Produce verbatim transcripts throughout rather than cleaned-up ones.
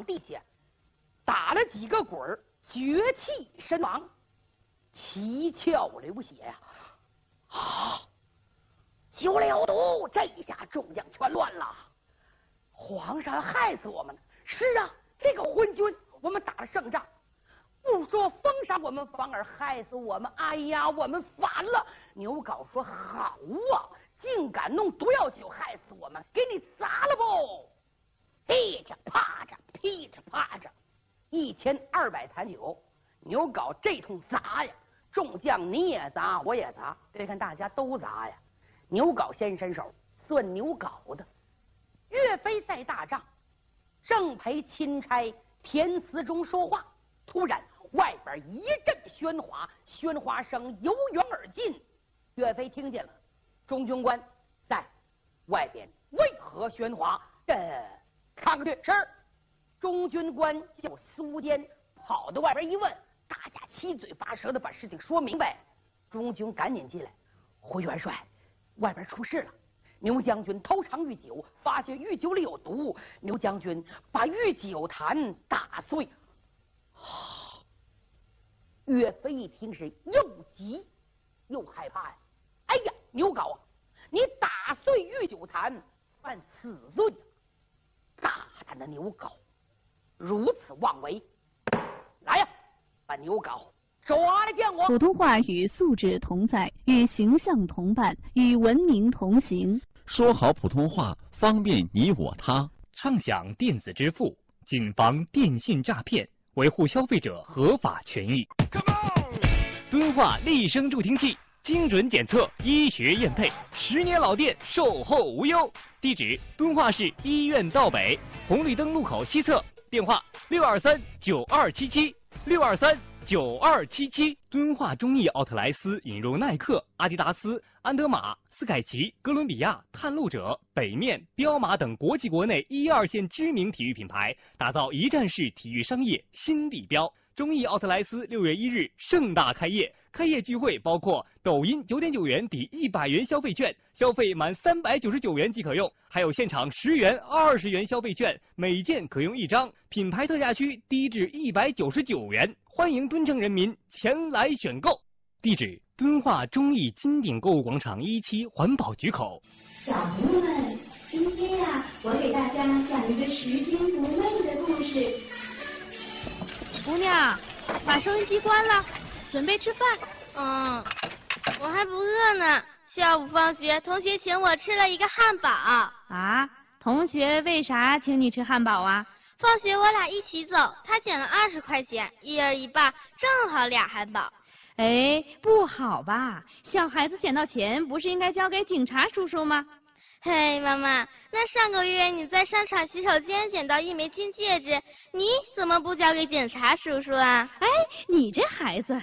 地下打了几个滚儿，绝气身亡，七窍流血呀！啊！九了有毒，这下众将全乱了。皇上要害死我们呢！是啊，这个昏君，我们打了胜仗，不说封赏我们，反而害死我们。哎呀，我们反了！牛皋说：“好啊，竟敢弄毒药酒害死我们，给你砸了不！”地着趴着，劈着趴着，一千二百坛酒，牛皋这通砸呀！众将你也砸，我也砸，别看大家都砸呀。牛皋先伸手，算牛皋的。岳飞在大帐，正陪钦差田词中说话，突然外边一阵喧哗，喧哗声由远而近。岳飞听见了，中军官在外边为何喧哗？这看过去是中军官叫苏坚，跑到外边一问，大家七嘴八舌的把事情说明白。中军赶紧进来，回元帅，外边出事了。牛将军偷尝御酒，发现御酒里有毒，牛将军把御酒坛打碎。啊！岳飞一听是又急又害怕呀！哎呀，牛皋啊，你打碎御酒坛，犯死罪！大胆的牛皋，如此妄为！来呀，把牛皋抓来见我！ 普通话与素质同在，与形象同伴，与文明同行。 说好普通话，方便你我他。 畅享电子支付，谨防电信诈骗，维护消费者合法权益。敦化立声助听器，精准检测，医学验配，十年老店，售后无忧。地址：敦化市医院道北红绿灯路口西侧，电话：六二三九二七七六二三九二七七。敦化中艺奥特莱斯引入耐克、阿迪达斯、安德玛、斯凯奇、哥伦比亚、探路者、北面、彪马等国际国内一二线知名体育品牌，打造一站式体育商业新地标。中艺奥特莱斯六月一日盛大开业，开业聚会包括抖音九点九元抵一百元消费券，消费满三百九十九元即可用，还有现场十元、二十元消费券，每件可用一张，品牌特价区低至一百九十九元，欢迎敦城人民前来选购。地址：敦化中艺金鼎购物广场一期环保局口。 小朋友们，今天呀、啊，我给大家讲一个拾金不昧的故事。 姑娘，把收音机关了，准备吃饭。 嗯，我还不饿呢。下午放学，同学请我吃了一个汉堡。 啊？同学为啥请你吃汉堡啊？ 放学我俩一起走，他捡了二十块钱，一人一半，正好俩汉堡。 哎，不好吧？小孩子捡到钱不是应该交给警察叔叔吗？ 嘿，妈妈，那上个月你在商场洗手间捡到一枚金戒指，你怎么不交给警察叔叔啊？ 哎，你这孩子。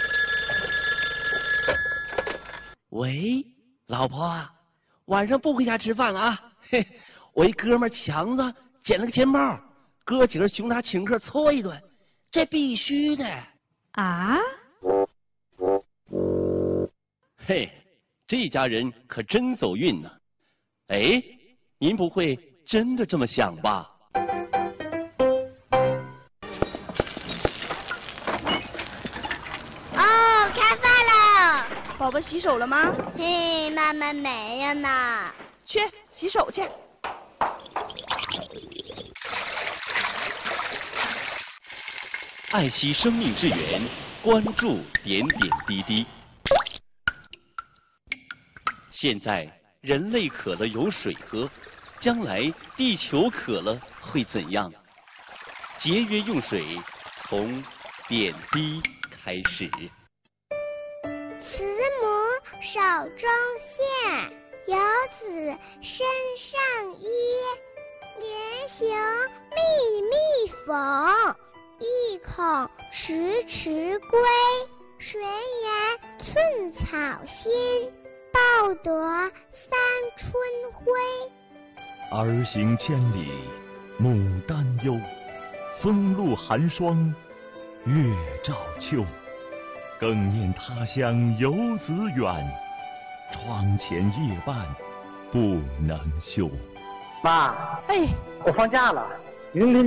喂，老婆啊，晚上不回家吃饭了啊？嘿，我一哥们强子捡了个钱包，哥几个熊他请客搓一顿，这必须的。 啊？ 嘿，这家人可真走运呢。哎，您不会真的这么想吧？ 哦，开饭了。 宝宝洗手了吗？ 嘿，妈妈没有呢。 去洗手去。 爱惜生命之源，关注点点滴滴。现在人类渴了有水喝，将来地球渴了会怎样？节约用水，从点滴开始。 慈母手中线，游子身上衣。连行密密缝，意恐迟迟归。谁言寸草心，报得三春晖。 儿行千里母担忧，风露寒霜月照秋。更念他乡游子远，窗前夜半不能休。 妈， 哎， 我放假了，云林